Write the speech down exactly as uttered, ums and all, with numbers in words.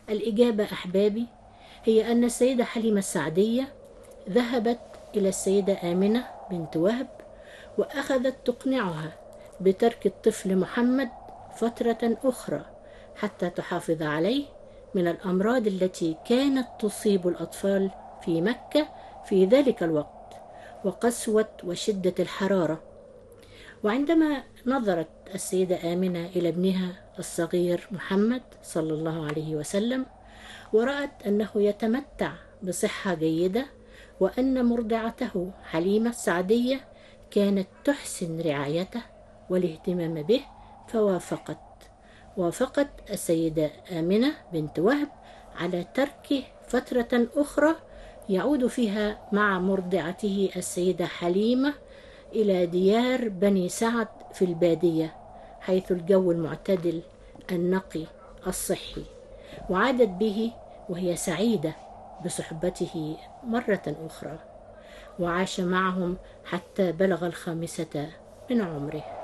الإجابة أحبابي هي أن السيدة حليمة السعدية ذهبت إلى السيدة آمنة بنت وهب وأخذت تقنعها بترك الطفل محمد فترة أخرى حتى تحافظ عليه من الأمراض التي كانت تصيب الأطفال في مكة في ذلك الوقت وقسوة وشدة الحرارة. وعندما نظرت السيدة آمنة إلى ابنها الصغير محمد صلى الله عليه وسلم ورأت أنه يتمتع بصحة جيدة وأن مرضعته حليمة السعدية كانت تحسن رعايته والاهتمام به، فوافقت وافقت السيدة آمنة بنت وهب على تركه فترة أخرى يعود فيها مع مرضعته السيدة حليمة إلى ديار بني سعد في البادية حيث الجو المعتدل النقي الصحي، وعادت به وهي سعيدة بصحبته مرة أخرى، وعاش معهم حتى بلغ الخامسة من عمره.